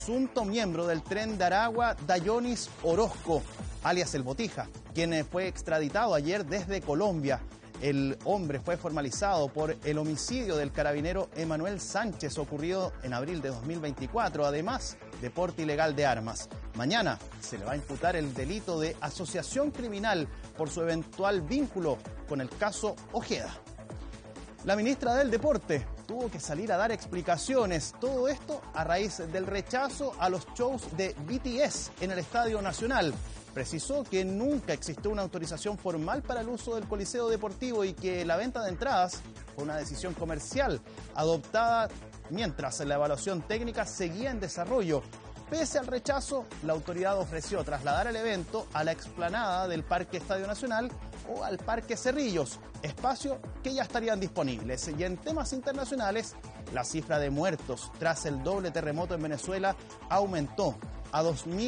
presunto miembro del Tren de Aragua, Dayonis Orozco, alias El Botija, quien fue extraditado ayer desde Colombia. El hombre fue formalizado por el homicidio del carabinero Emanuel Sánchez ocurrido en abril de 2024, además de porte ilegal de armas. Mañana se le va a imputar el delito de asociación criminal por su eventual vínculo con el caso Ojeda. La ministra del Deporte tuvo que salir a dar explicaciones, todo esto a raíz del rechazo a los shows de BTS en el Estadio Nacional. Precisó que nunca existió una autorización formal para el uso del Coliseo Deportivo y que la venta de entradas fue una decisión comercial adoptada mientras la evaluación técnica seguía en desarrollo. Pese al rechazo, la autoridad ofreció trasladar el evento a la explanada del Parque Estadio Nacional o al Parque Cerrillos, espacio que ya estarían disponibles. Y en temas internacionales, la cifra de muertos tras el doble terremoto en Venezuela aumentó a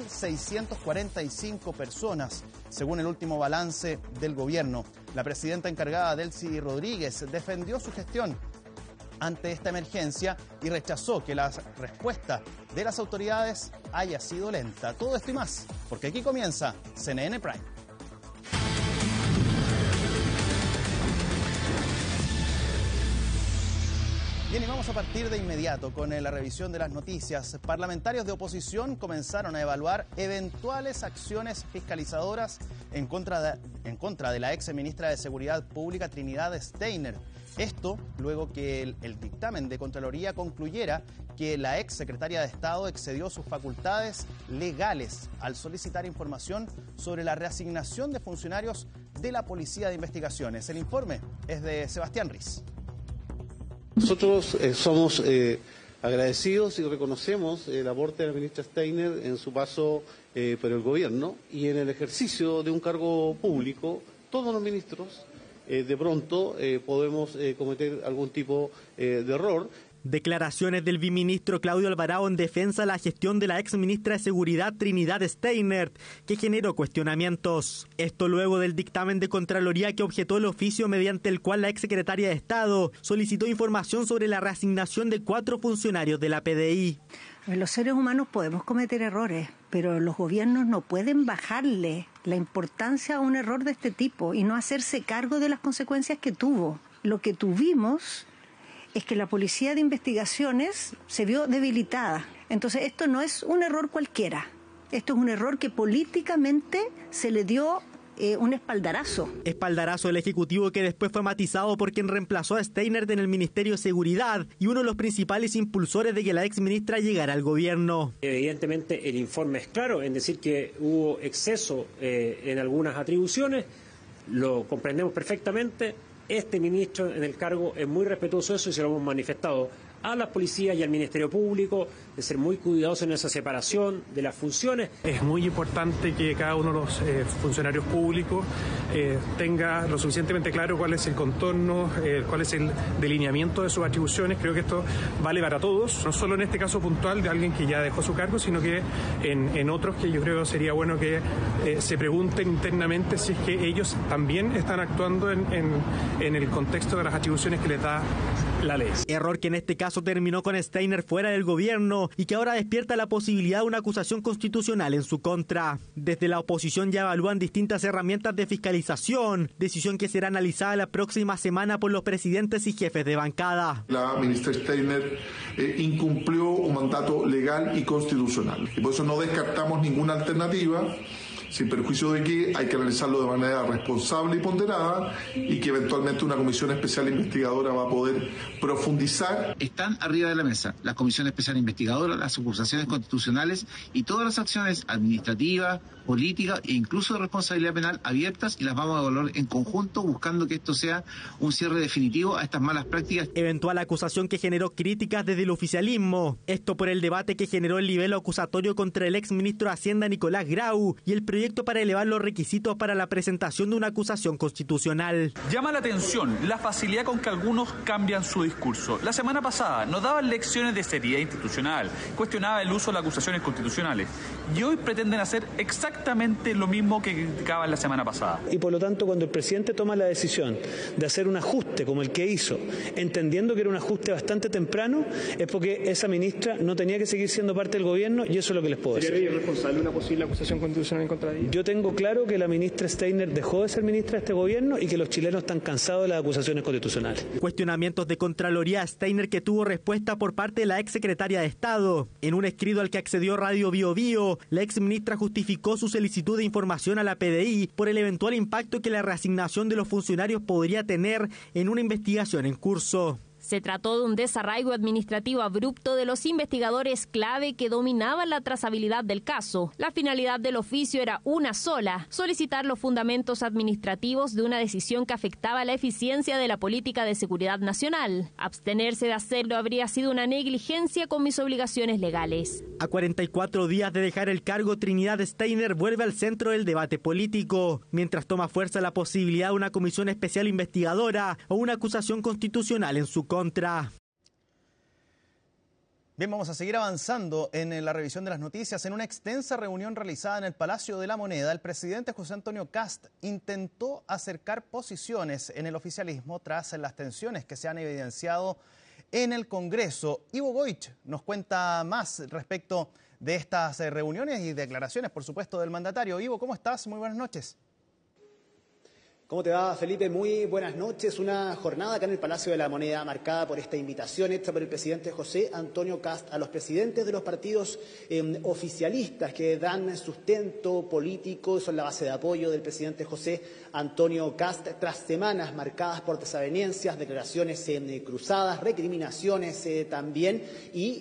2.645 personas, según el último balance del gobierno. La presidenta encargada, Delcy Rodríguez, defendió su gestión ante esta emergencia y rechazó que la respuesta de las autoridades haya sido lenta. Todo esto y más, porque aquí comienza CNN Prime. Bien, y vamos a partir de inmediato con la revisión de las noticias. Parlamentarios de oposición comenzaron a evaluar eventuales acciones fiscalizadoras en contra de la ex ministra de Seguridad Pública, Trinidad Steiner. Esto luego que el dictamen de Contraloría concluyera que la ex secretaria de Estado excedió sus facultades legales al solicitar información sobre la reasignación de funcionarios de la Policía de Investigaciones. El informe es de Sebastián Riz. Nosotros somos agradecidos y reconocemos el aporte de la ministra Steiner en su paso por el gobierno y en el ejercicio de un cargo público. Todos los ministros de pronto podemos cometer algún tipo de error. Declaraciones del viceministro Claudio Alvarado en defensa de la gestión de la ex ministra de Seguridad Trinidad Steiner, que generó cuestionamientos. Esto luego del dictamen de Contraloría que objetó el oficio mediante el cual la ex secretaria de Estado solicitó información sobre la reasignación de 4 funcionarios de la PDI. Los seres humanos podemos cometer errores, pero los gobiernos no pueden bajarle la importancia a un error de este tipo y no hacerse cargo de las consecuencias que tuvo. Lo que tuvimos es que la Policía de Investigaciones se vio debilitada. Entonces esto no es un error cualquiera, esto es un error que políticamente se le dio un espaldarazo. Espaldarazo del Ejecutivo que después fue matizado por quien reemplazó a Steiner en el Ministerio de Seguridad y uno de los principales impulsores de que la ex ministra llegara al gobierno. Evidentemente el informe es claro en decir que hubo exceso en algunas atribuciones, lo comprendemos perfectamente. Este ministro en el cargo es muy respetuoso de eso y se lo hemos manifestado a la policía y al Ministerio Público, de ser muy cuidadosos en esa separación de las funciones. Es muy importante que cada uno de los funcionarios públicos tenga lo suficientemente claro cuál es el contorno, cuál es el delineamiento de sus atribuciones. Creo que esto vale para todos, no solo en este caso puntual de alguien que ya dejó su cargo, sino que en otros que yo creo sería bueno que se pregunten internamente si es que ellos también están actuando en el contexto de las atribuciones que les da la ley. Error que en este caso terminó con Steiner fuera del gobierno y que ahora despierta la posibilidad de una acusación constitucional en su contra. Desde la oposición ya evalúan distintas herramientas de fiscalización, decisión que será analizada la próxima semana por los presidentes y jefes de bancada. La ministra Steiner incumplió un mandato legal y constitucional y por eso no descartamos ninguna alternativa, sin perjuicio de que hay que analizarlo de manera responsable y ponderada y que eventualmente una comisión especial investigadora va a poder profundizar. Están arriba de la mesa la comisión especial investigadora, las acusaciones constitucionales y todas las acciones administrativas, políticas e incluso de responsabilidad penal abiertas y las vamos a evaluar en conjunto buscando que esto sea un cierre definitivo a estas malas prácticas. Eventual acusación que generó críticas desde el oficialismo. Esto por el debate que generó el nivel acusatorio contra el ex ministro de Hacienda Nicolás Grau y el proyecto para elevar los requisitos para la presentación de una acusación constitucional. Llama la atención la facilidad con que algunos cambian su discurso. La semana pasada nos daban lecciones de seriedad institucional, cuestionaba el uso de las acusaciones constitucionales y hoy pretenden hacer exactamente lo mismo que criticaban la semana pasada. Y por lo tanto, cuando el presidente toma la decisión de hacer un ajuste como el que hizo, entendiendo que era un ajuste bastante temprano, es porque esa ministra no tenía que seguir siendo parte del gobierno y eso es lo que les puedo decir. ¿Sería irresponsable una posible acusación constitucional en contra de ella? Yo tengo claro que la ministra Steiner dejó de ser ministra de este gobierno y que los chilenos están cansados de las acusaciones constitucionales. Cuestionamientos de Contraloría a Steiner que tuvo respuesta por parte de la exsecretaria de Estado. En un escrito al que accedió Radio Bio Bio, la exministra justificó su solicitud de información a la PDI por el eventual impacto que la reasignación de los funcionarios podría tener en una investigación en curso. Se trató de un desarraigo administrativo abrupto de los investigadores clave que dominaban la trazabilidad del caso. La finalidad del oficio era una sola: solicitar los fundamentos administrativos de una decisión que afectaba la eficiencia de la política de seguridad nacional. Abstenerse de hacerlo habría sido una negligencia con mis obligaciones legales. A 44 días de dejar el cargo, Trinidad Steiner vuelve al centro del debate político, mientras toma fuerza la posibilidad de una comisión especial investigadora o una acusación constitucional en su contra. Bien, vamos a seguir avanzando en la revisión de las noticias. En una extensa reunión realizada en el Palacio de la Moneda, el presidente José Antonio Kast intentó acercar posiciones en el oficialismo tras las tensiones que se han evidenciado en el Congreso. Ivo Goich nos cuenta más respecto de estas reuniones y declaraciones, por supuesto, del mandatario. Ivo, ¿cómo estás? Muy buenas noches. ¿Cómo te va, Felipe? Muy buenas noches. Una jornada acá en el Palacio de la Moneda marcada por esta invitación hecha por el presidente José Antonio Kast a los presidentes de los partidos oficialistas que dan sustento político, son la base de apoyo del presidente José Antonio Kast, tras semanas marcadas por desavenencias, declaraciones cruzadas, recriminaciones también, y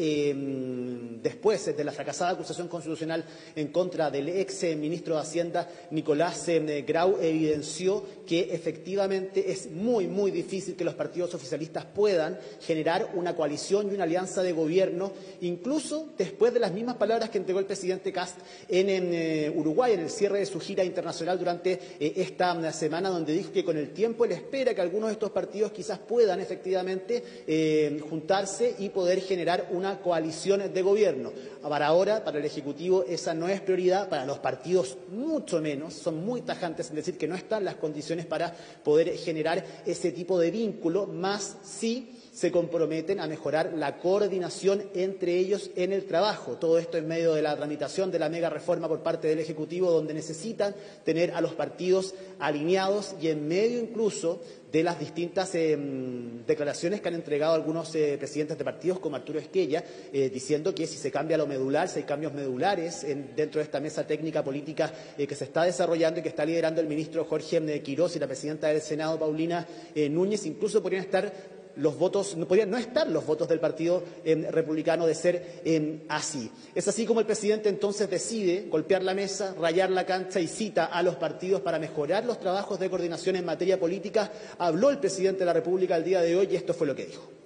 que después de la fracasada acusación constitucional en contra del ex ministro de Hacienda, Nicolás Grau, evidenció que efectivamente es muy, muy difícil que los partidos oficialistas puedan generar una coalición y una alianza de gobierno, incluso después de las mismas palabras que entregó el presidente Kast en Uruguay, en el cierre de su gira internacional durante esta semana, donde dijo que con el tiempo él espera que algunos de estos partidos quizás puedan efectivamente juntarse y poder generar una coalición de gobierno. Para ahora, para el Ejecutivo, esa no es prioridad, para los partidos mucho menos, son muy tajantes en decir que no están las condiciones para poder generar ese tipo de vínculo, más si se comprometen a mejorar la coordinación entre ellos en el trabajo. Todo esto en medio de la tramitación de la mega reforma por parte del Ejecutivo, donde necesitan tener a los partidos alineados y en medio incluso de las distintas declaraciones que han entregado algunos presidentes de partidos como Arturo Esquella, diciendo que si se cambia lo medular, si hay cambios medulares dentro de esta mesa técnica política que se está desarrollando y que está liderando el ministro Jorge Quirós y la presidenta del Senado, Paulina Núñez, incluso podrían estar los votos, no podrían no estar los votos del Partido Republicano de ser así. Es así como el presidente entonces decide golpear la mesa, rayar la cancha y cita a los partidos para mejorar los trabajos de coordinación en materia política. Habló el presidente de la República el día de hoy y esto fue lo que dijo.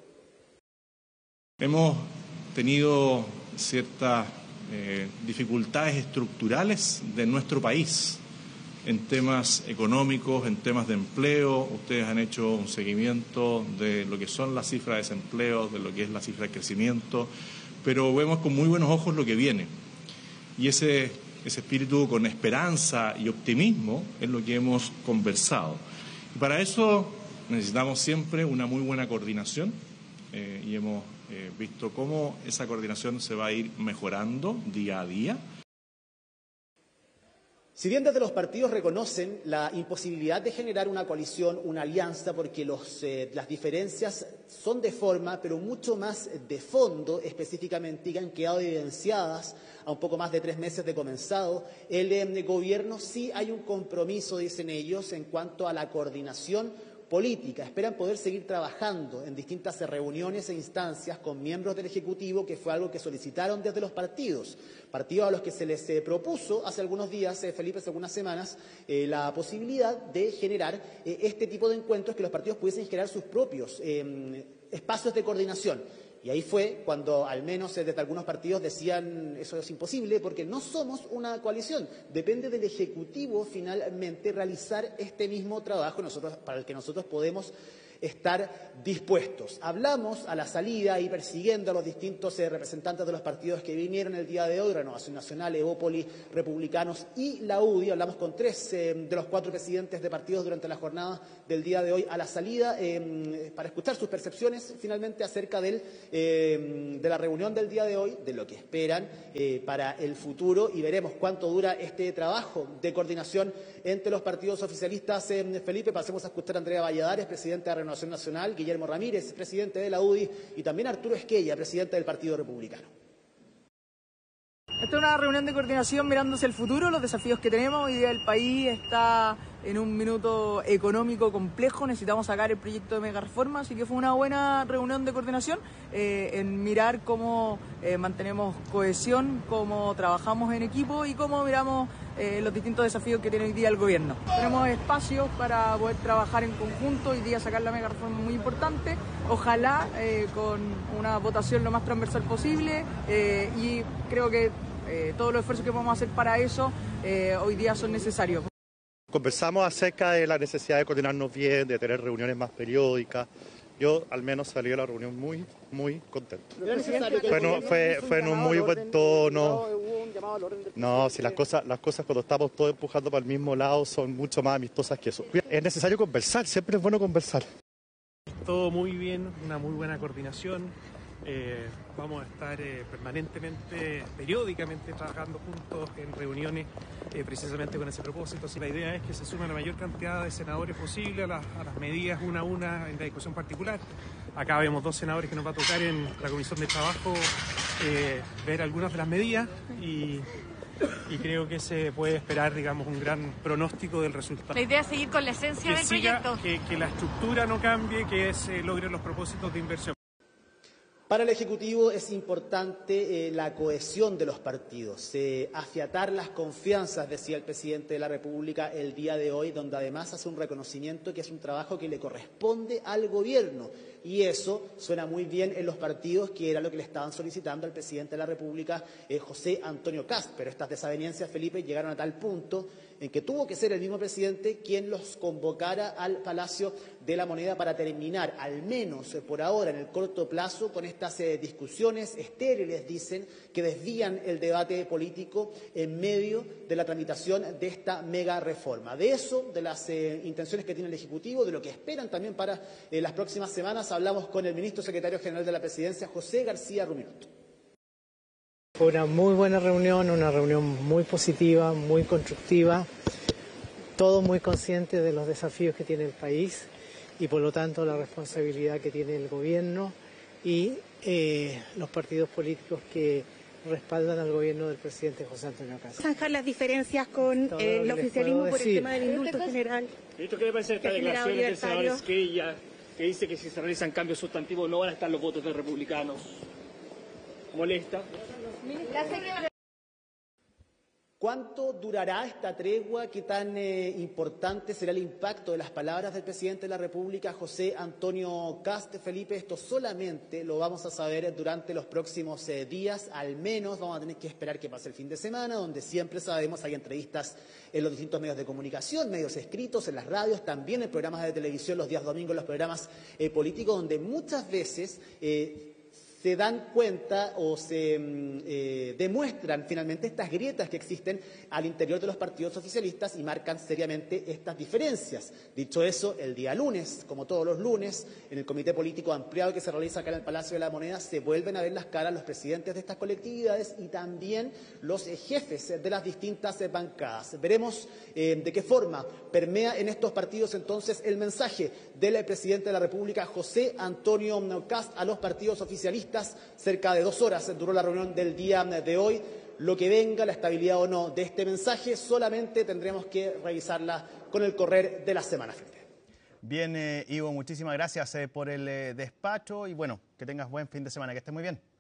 Hemos tenido ciertas dificultades estructurales de nuestro país en temas económicos, en temas de empleo. Ustedes han hecho un seguimiento de lo que son las cifras de desempleo, de lo que es la cifra de crecimiento, pero vemos con muy buenos ojos lo que viene. Y ese espíritu con esperanza y optimismo es lo que hemos conversado. Y para eso necesitamos siempre una muy buena coordinación y hemos visto cómo esa coordinación se va a ir mejorando día a día. Si bien desde los partidos reconocen la imposibilidad de generar una coalición, una alianza, porque las diferencias son de forma, pero mucho más de fondo específicamente, y han quedado evidenciadas a un poco más de 3 meses de comenzado el gobierno, sí hay un compromiso, dicen ellos, en cuanto a la coordinación política. Esperan poder seguir trabajando en distintas reuniones e instancias con miembros del Ejecutivo, que fue algo que solicitaron desde los partidos a los que se les propuso hace algunos días, Felipe, hace algunas semanas, la posibilidad de generar este tipo de encuentros, que los partidos pudiesen generar sus propios espacios de coordinación. Y ahí fue cuando al menos desde algunos partidos decían eso es imposible porque no somos una coalición. Depende del Ejecutivo finalmente realizar este mismo trabajo para el que nosotros podemos estar dispuestos. Hablamos a la salida y persiguiendo a los distintos representantes de los partidos que vinieron el día de hoy, Renovación Nacional, Evópolis, Republicanos y la UDI. Hablamos con 3 de los 4 presidentes de partidos durante la jornada del día de hoy a la salida para escuchar sus percepciones finalmente acerca de la reunión del día de hoy, de lo que esperan para el futuro y veremos cuánto dura este trabajo de coordinación entre los partidos oficialistas. Felipe, pasemos a escuchar a Andrea Valladares, presidenta de Renovación Nacional, Guillermo Ramírez, presidente de la UDI, y también Arturo Esquella, presidente del Partido Republicano. Esta es una reunión de coordinación mirando hacia el futuro, los desafíos que tenemos. Hoy día el país está en un minuto económico complejo, necesitamos sacar el proyecto de mega reforma, así que fue una buena reunión de coordinación en mirar cómo mantenemos cohesión, cómo trabajamos en equipo y cómo miramos los distintos desafíos que tiene hoy día el gobierno. Tenemos espacios para poder trabajar en conjunto, hoy día sacar la mega reforma muy importante, ojalá con una votación lo más transversal posible y creo que todos los esfuerzos que vamos a hacer para eso hoy día son necesarios. Conversamos acerca de la necesidad de coordinarnos bien, de tener reuniones más periódicas. Yo al menos salí de la reunión muy contento. Fue en un muy buen tono. No, si las cosas cuando estamos todos empujando para el mismo lado son mucho más amistosas que eso. Es necesario conversar, siempre es bueno conversar. Todo muy bien, una muy buena coordinación. Vamos a estar permanentemente, periódicamente trabajando juntos en reuniones precisamente con ese propósito. Así, la idea es que se sume la mayor cantidad de senadores posible a las medidas una a una en la discusión particular. Acá vemos 2 senadores que nos va a tocar en la Comisión de Trabajo ver algunas de las medidas y creo que se puede esperar, digamos, un gran pronóstico del resultado. La idea es seguir con la esencia del proyecto. Que la estructura no cambie, que se logren los propósitos de inversión. Para el Ejecutivo es importante la cohesión de los partidos, afiatar las confianzas, decía el presidente de la República el día de hoy, donde además hace un reconocimiento que es un trabajo que le corresponde al gobierno. Y eso suena muy bien en los partidos, que era lo que le estaban solicitando al presidente de la República, José Antonio Kast. Pero estas desavenencias, Felipe, llegaron a tal punto en que tuvo que ser el mismo presidente quien los convocara al Palacio de la Moneda para terminar, al menos por ahora, en el corto plazo, con estas discusiones estériles, dicen, que desvían el debate político en medio de la tramitación de esta mega reforma. De eso, de las intenciones que tiene el Ejecutivo, de lo que esperan también para las próximas semanas, hablamos con el ministro secretario general de la Presidencia, José García Ruminot. Fue una muy buena reunión, una reunión muy positiva, muy constructiva, todos muy conscientes de los desafíos que tiene el país y por lo tanto la responsabilidad que tiene el gobierno y los partidos políticos que respaldan al gobierno del presidente José Antonio Kast. Zanjar las diferencias con el oficialismo por el tema del indulto general. ¿Qué le parece esta declaración del senador Esquella, que dice que si se realizan cambios sustantivos no van a estar los votos de republicanos? ¿Molesta? ¿Cuánto durará esta tregua? ¿Qué tan importante será el impacto de las palabras del presidente de la República, José Antonio Kast? Felipe, esto solamente lo vamos a saber durante los próximos días. Al menos vamos a tener que esperar que pase el fin de semana, donde siempre sabemos hay entrevistas en los distintos medios de comunicación, medios escritos, en las radios, también en programas de televisión los días domingos, los programas políticos, donde muchas veces se dan cuenta o se demuestran finalmente estas grietas que existen al interior de los partidos oficialistas y marcan seriamente estas diferencias. Dicho eso, el día lunes, como todos los lunes, en el comité político ampliado que se realiza acá en el Palacio de la Moneda, se vuelven a ver las caras los presidentes de estas colectividades y también los jefes de las distintas bancadas. Veremos de qué forma permea en estos partidos entonces el mensaje del presidente de la República, José Antonio Kast, a los partidos oficialistas. Cerca de 2 horas duró la reunión del día de hoy. Lo que venga, la estabilidad o no de este mensaje, solamente tendremos que revisarla con el correr de la semana. Bien, Ivo, muchísimas gracias por el despacho y bueno, que tengas buen fin de semana, que estés muy bien.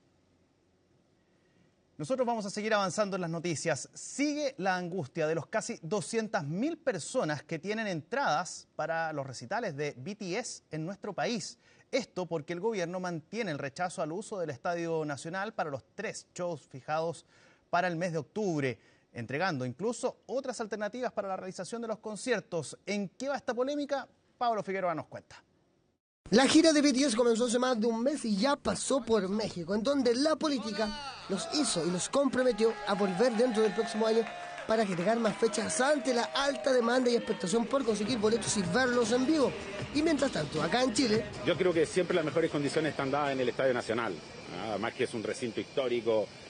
Nosotros vamos a seguir avanzando en las noticias. Sigue la angustia de los casi 200.000 personas que tienen entradas para los recitales de BTS en nuestro país. Esto porque el gobierno mantiene el rechazo al uso del Estadio Nacional para los 3 shows fijados para el mes de octubre, entregando incluso otras alternativas para la realización de los conciertos. ¿En qué va esta polémica? Pablo Figueroa nos cuenta. La gira de BTS comenzó hace más de un mes y ya pasó por México, en donde la política los hizo y los comprometió a volver dentro del próximo año para agregar más fechas ante la alta demanda y expectación por conseguir boletos y verlos en vivo. Y mientras tanto, acá en Chile... Yo creo que siempre las mejores condiciones están dadas en el Estadio Nacional. Además que es un recinto histórico,